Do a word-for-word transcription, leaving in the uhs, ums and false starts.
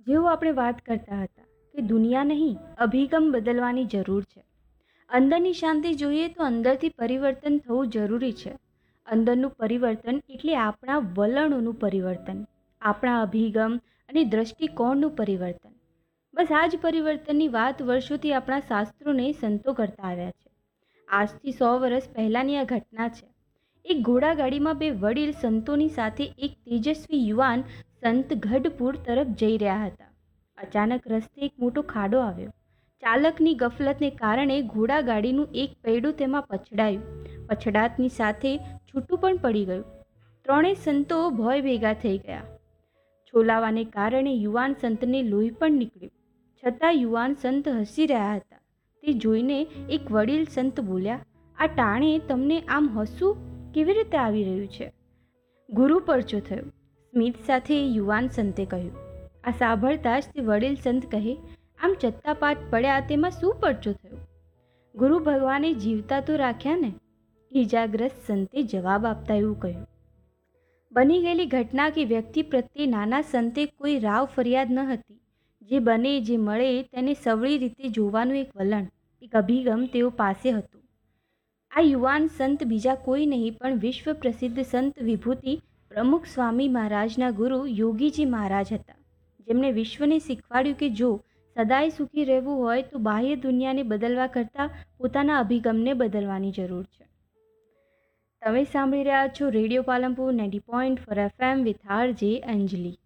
જેવું આપણે વાત કરતા હતા કે દુનિયા નહીં, અભિગમ બદલવાની જરૂર છે. અંદરની શાંતિ જોઈએ તો અંદરથી પરિવર્તન થવું જરૂરી છે. અંદરનું પરિવર્તન એટલે આપણા વલણોનું પરિવર્તન, આપણા અભિગમ અને દ્રષ્ટિકોણનું પરિવર્તન. બસ આ જ પરિવર્તનની વાત વર્ષોથી આપણા શાસ્ત્રોને સંતો કરતા આવ્યા છે. આજથી સો વર્ષ પહેલાંની આ ઘટના છે. એક ઘોડાગાડીમાં બે વડીલ સંતોની સાથે એક તેજસ્વી યુવાન સંત ગઢપુર તરફ જઈ રહ્યા હતા. અચાનક રસ્તે એક મોટો ખાડો આવ્યો. ચાલકની ગફલતને કારણે ઘોડાગાડીનું એક પૈડું તેમાં પછડાયું. પછડાટની સાથે છૂટું પણ પડી ગયું. ત્રણેય સંતો ભય ભેગા થઈ ગયા. છોલાવાને કારણે યુવાન સંતને લોહી પણ નીકળ્યું. છતાં યુવાન સંત હસી રહ્યા હતા. તે જોઈને એક વડીલ સંત બોલ્યા, આ ટાણે તમને આમ હસવું કેવી રીતે આવી રહ્યું છે? ગુરુ પરચો થયો, સ્મિત સાથે યુવાન સંતે કહ્યું. આ સાંભળતા જ તે વડીલ સંત કહે, આમ ચત્તાપાટ પડ્યા તેમાં શું પરચો થયો? ગુરુ ભગવાને જીવતા તો રાખ્યા ને? ઈજાગ્રસ્ત સંતે જવાબ આપતા એવું કહ્યું. બની ગયેલી ઘટના કે વ્યક્તિ પ્રત્યે નાના સંતે કોઈ રાવ ફરિયાદ ન હતી. જે બને જે મળે તેને સવળી રીતે જોવાનું એક વલણ, એક અભિગમ તેઓ પાસે હતું. આ યુવાન સંત બીજા કોઈ નહીં પણ વિશ્વ પ્રસિદ્ધ સંત વિભૂતિ પ્રમુખ સ્વામી મહારાજના ગુરુ યોગીજી મહારાજ હતા, જેમણે વિશ્વને શીખવાડ્યું કે જો સદાય સુખી રહેવું હોય તો બાહ્ય દુનિયાને બદલવા કરતાં પોતાના અભિગમને બદલવાની જરૂર છે. તમે સાંભળી રહ્યા છો radio Palanpur ninety point four F am with R જે અંજલિ.